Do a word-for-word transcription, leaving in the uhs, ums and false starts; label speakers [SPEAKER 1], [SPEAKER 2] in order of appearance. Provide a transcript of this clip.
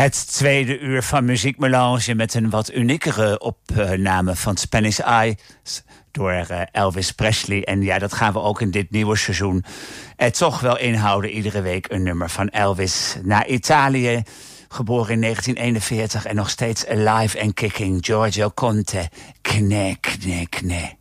[SPEAKER 1] Het tweede uur van Muziek Melange met een wat uniekere opname van Spanish Eyes door uh, Elvis Presley. En ja, dat gaan we ook in dit nieuwe seizoen eh, toch wel inhouden. Iedere week een nummer van Elvis. Naar Italië, geboren in negentien eenenveertig en nog steeds alive and kicking. Giorgio Conte, kne, kne, kne.